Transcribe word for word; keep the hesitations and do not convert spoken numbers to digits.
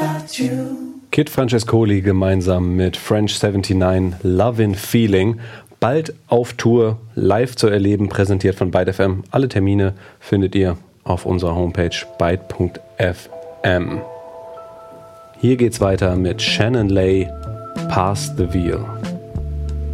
Kid Francescoli gemeinsam mit French neunundsiebzig, Lovin' Feeling. Bald auf Tour, live zu erleben, präsentiert von Byte F M. Alle Termine findet ihr auf unserer Homepage byte punkt f m. Hier geht's weiter mit Shannon Lay, Pass the Wheel.